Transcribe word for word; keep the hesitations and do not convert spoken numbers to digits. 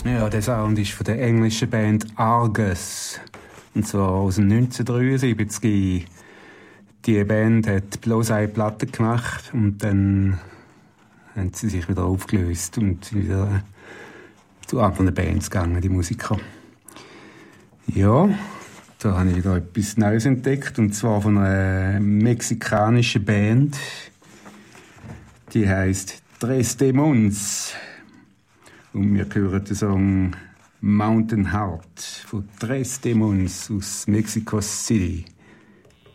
Ja, der Sound ist von der englischen Band Argus. Und zwar aus dem neunzehnhundertdreiundsiebzig. Die Band hat bloß eine Platte gemacht und dann haben sie sich wieder aufgelöst und wieder zu anderen Bands gegangen, die Musiker. Ja, da habe ich wieder etwas Neues entdeckt, und zwar von einer mexikanischen Band. Die heisst Tres Demons. Und wir hören den Song Mountain Heart von Tres Demons aus Mexico City.